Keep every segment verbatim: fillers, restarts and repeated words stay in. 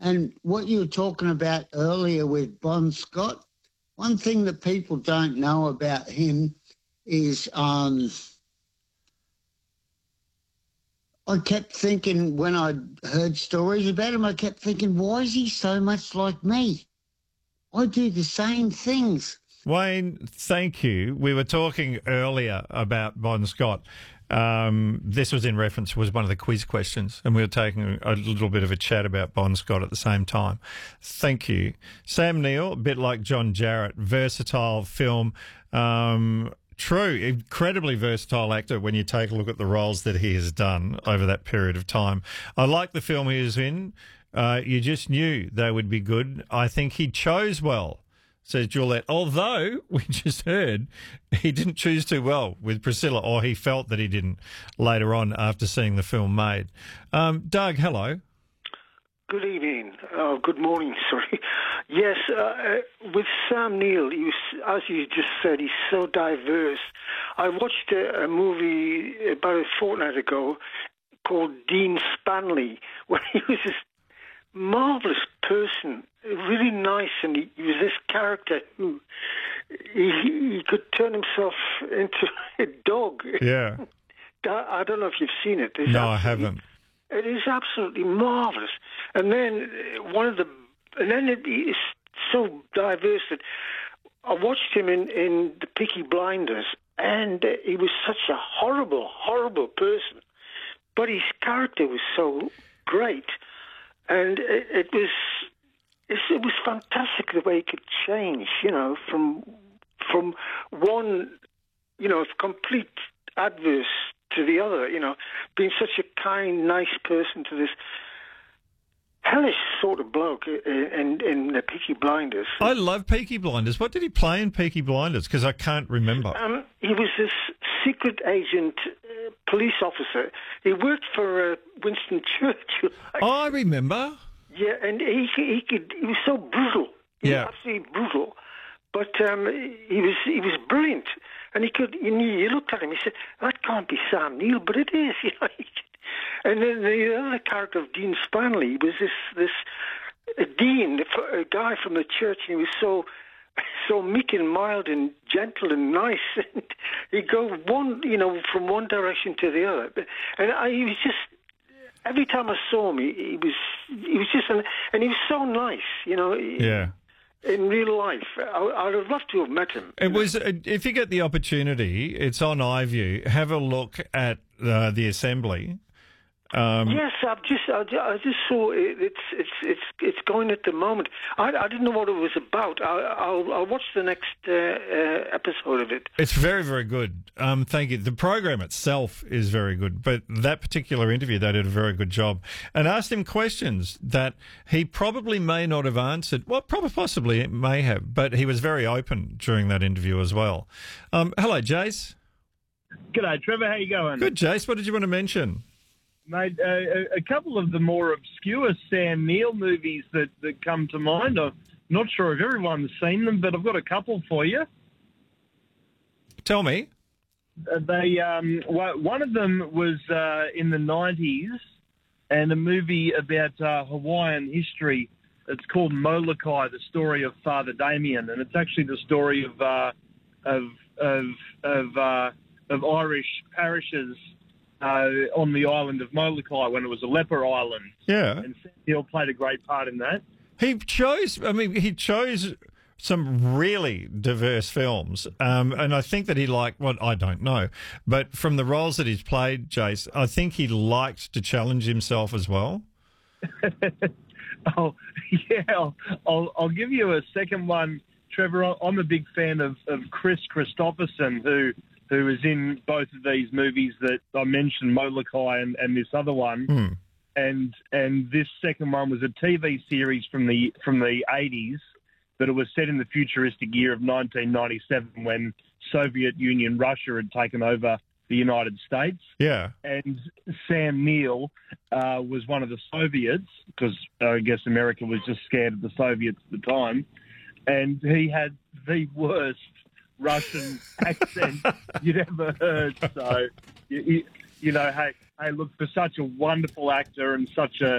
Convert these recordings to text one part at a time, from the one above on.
And what you were talking about earlier with Bon Scott, one thing that people don't know about him is um, I kept thinking when I heard stories about him, I kept thinking, why is he so much like me? I do the same things. Wayne, thank you. We were talking earlier about Bon Scott. Um, this was in reference, was one of the quiz questions, and we were taking a little bit of a chat about Bon Scott at the same time. Thank you. Sam Neill, a bit like John Jarratt, versatile film. Um, true, incredibly versatile actor when you take a look at the roles that he has done over that period of time. I like the film he was in. Uh, you just knew they would be good. I think he chose well, says Juliet, although we just heard he didn't choose too well with Priscilla, or he felt that he didn't later on after seeing the film made. Um, Doug, hello. Good evening. Oh, good morning, sorry. Yes, uh, with Sam Neill, he was, as you just said, he's so diverse. I watched a, a movie about a fortnight ago called Dean Spanley, where he was this marvellous person, really nice, and he, he was this character who he, he could turn himself into a dog. Yeah. I don't know if you've seen it. It's no, I haven't. It is absolutely marvellous. And then one of the, and then it is so diverse that I watched him in, in The Peaky Blinders, and he was such a horrible, horrible person, but his character was so great. And it, it was it was fantastic the way he could change, you know, from from one, you know, complete adverse to the other, you know, being such a kind, nice person to this hellish sort of bloke in, in the Peaky Blinders. I love Peaky Blinders. What did he play in Peaky Blinders? Because I can't remember. Um, he was this secret agent, uh, police officer. He worked for uh, Winston Churchill. Oh, I remember. Yeah, and he he could he was so brutal. He yeah, was absolutely brutal. But um, he was he was brilliant, and he could. You, knew, you looked at him. He said, "That can't be Sam Neill," but it is. You know. And then the other character of Dean Spanley was this this a dean, a guy from the church, and he was so so meek and mild and gentle and nice. And he'd go one, you know, from one direction to the other. And I, he was just. Every time I saw him, he, he was he was just an, and he was so nice, you know. Yeah. In real life, I, I'd have loved to have met him. It was, if you get the opportunity, it's on iView. Have a look at uh, the Assembly. Um, yes, I've just I, I just saw it, it's it's it's it's going at the moment. I, I didn't know what it was about. I, I'll I'll watch the next uh, uh, episode of it. It's very very good. Um, thank you. The program itself is very good, but that particular interview they did a very good job and asked him questions that he probably may not have answered. Well, probably possibly it may have, but he was very open during that interview as well. Um, hello, Jace. G'day, Trevor. How you going? Good, Jace. What did you want to mention? Mate, uh, a couple of the more obscure Sam Neill movies that, that come to mind. I'm not sure if everyone's seen them, but I've got a couple for you. Tell me. Uh, they um, one of them was uh, in the nineties, and a movie about uh, Hawaiian history. It's called Molokai, the story of Father Damien, and it's actually the story of uh, of of of, uh, of Irish parishes. Uh, on the island of Molokai when it was a leper island. Yeah. And Sam Neill played a great part in that. He chose, I mean, he chose some really diverse films. Um, and I think that he liked, well, I don't know, but from the roles that he's played, Jace, I think he liked to challenge himself as well. oh, yeah, I'll, I'll, I'll give you a second one, Trevor. I'm a big fan of, of Chris Christopherson, who... who is in both of these movies that I mentioned, Molokai and, and this other one. Hmm. And and this second one was a T V series from the from the eighties, but it was set in the futuristic year of nineteen ninety-seven when Soviet Union Russia had taken over the United States. Yeah. And Sam Neill uh, was one of the Soviets, because uh, I guess America was just scared of the Soviets at the time. And he had the worst Russian accent you'd ever heard. So, you, you know, hey, hey, look, for such a wonderful actor and such a, a,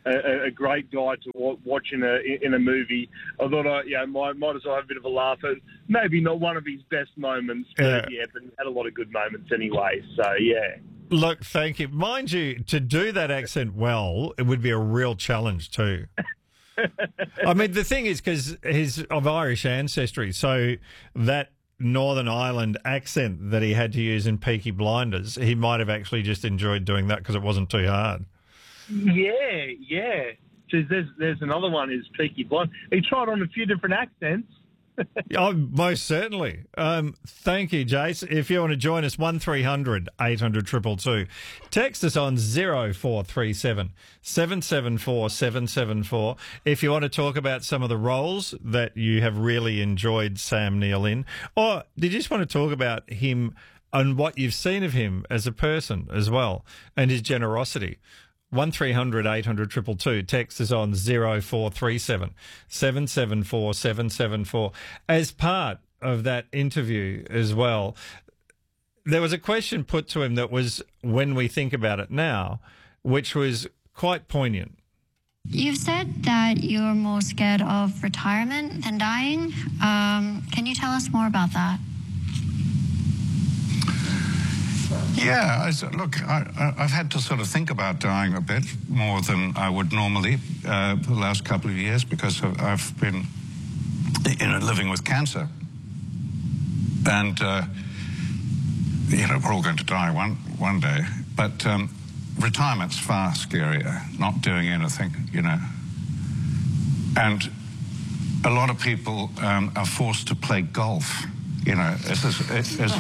a, a great guy to wa- watch in a in a movie. I thought I yeah might might as well have a bit of a laugh at maybe not one of his best moments, but Yeah. yeah, but he had a lot of good moments anyway. So yeah. Look, thank you. Mind you, to do that accent well, it would be a real challenge too. I mean, the thing is, because he's of Irish ancestry, so that Northern Ireland accent that he had to use in Peaky Blinders, he might have actually just enjoyed doing that because it wasn't too hard. Yeah, yeah. Geez, there's there's another one is Peaky Blind. He tried on a few different accents. Oh, most certainly. Um, thank you, Jace. If you want to join us, one three hundred eight hundred two two two. Text us on zero four three seven seven seven four seven seven four. If you want to talk about some of the roles that you have really enjoyed Sam Neill in, or did you just want to talk about him and what you've seen of him as a person as well and his generosity? one three hundred eight hundred two two two. Text is on zero four three seven seven seven four seven seven four. As part of that interview as well, there was a question put to him that was, when we think about it now, which was quite poignant. You've said that you're more scared of retirement than dying. Um, can you tell us more about that? Yeah, I, said, look, I, I, I've had to sort of think about dying a bit more than I would normally uh, for the last couple of years because I've, I've been, you know, living with cancer. And, uh, you know, we're all going to die one, one day. But um, retirement's far scarier, not doing anything, you know. And a lot of people um, are forced to play golf. You know, this is, this is...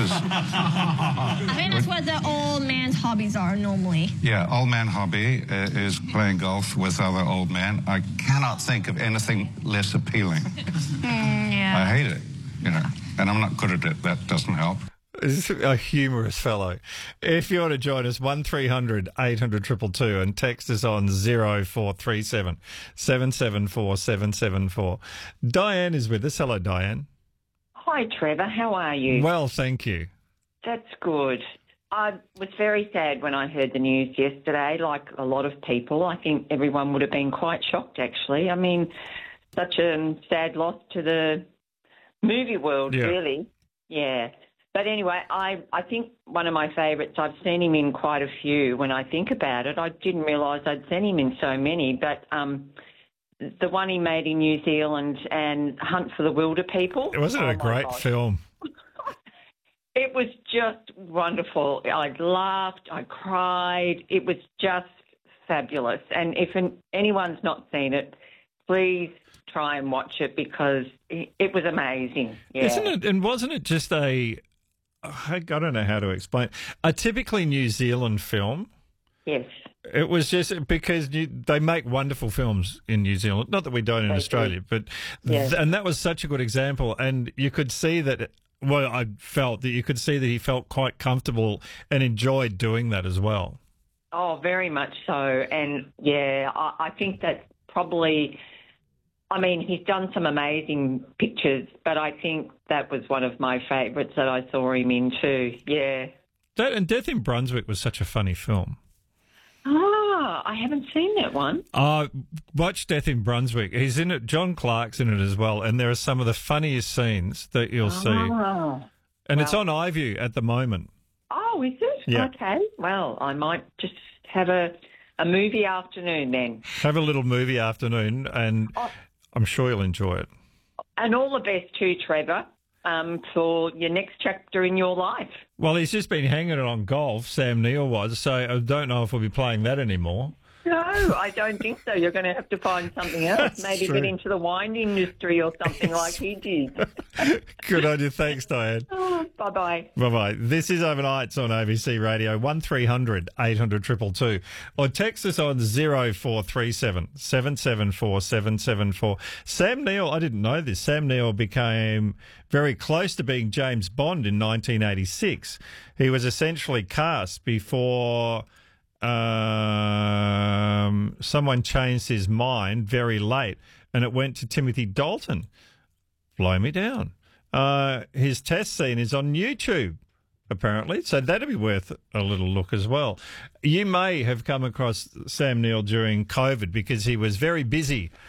I think that's what the old man's hobbies are normally. Yeah, old man hobby uh, is playing golf with other old men. I cannot think of anything less appealing. Mm, yeah. I hate it, you know, and I'm not good at it. That doesn't help. He's a humorous fellow. If you want to join us, one three hundred eight hundred two two two and text us on zero four three seven seven seven four seven seven four. Diane is with us. Hello, Diane. Hi, Trevor. How are you? Well, thank you. That's good. I was very sad when I heard the news yesterday, like a lot of people. I think everyone would have been quite shocked, actually. I mean, such a sad loss to the movie world, Yeah. really. Yeah. But anyway, I, I think one of my favourites, I've seen him in quite a few when I think about it. I didn't realise I'd seen him in so many, but... um. The one he made in New Zealand and Hunt for the Wilder People. Wasn't it Oh, a my great God. film? It was just wonderful. I laughed, I cried. It was just fabulous. And if an, anyone's not seen it, please try and watch it because it, it was amazing. Yeah. Isn't it? And wasn't it just a, I don't know how to explain, a typically New Zealand film? Yes. It was just because you, they make wonderful films in New Zealand. Not that we don't in They Australia, do. but Yeah. th- and that was such a good example. And you could see that. Well, I felt that you could see that he felt quite comfortable and enjoyed doing that as well. Oh, very much so. And yeah, I, I think that's probably. I mean, he's done some amazing pictures, but I think that was one of my favourites that I saw him in too. Yeah. That, and Death in Brunswick was such a funny film. Ah, I haven't seen that one. Uh, watch Death in Brunswick. He's in it. John Clark's in it as well. And there are some of the funniest scenes that you'll see. Oh. And it's on iView at the moment. Oh, is it? Yeah. Okay. Well, I might just have a, a movie afternoon then. Have a little movie afternoon, and Oh. I'm sure you'll enjoy it. And all the best too, Trevor, um, for your next chapter in your life. Well, he's just been hanging it on golf, Sam Neill was, so I don't know if we'll be playing that anymore. No, I don't think so. You're going to have to find something else. That's Maybe true. get into the wine industry or something like he did. Good on you. Thanks, Diane. Oh, bye-bye. Bye-bye. This is Overnights on A B C Radio, one three hundred eight hundred two two two. Or text us on zero four three seven seven seven four seven seven four. Sam Neill, I didn't know this, Sam Neill became very close to being James Bond in nineteen eighty-six. He was essentially cast before... Um, someone changed his mind very late, and it went to Timothy Dalton. Blow me down. Uh, his test scene is on YouTube. apparently. So that'd be worth a little look as well. You may have come across Sam Neill during COVID because he was very busy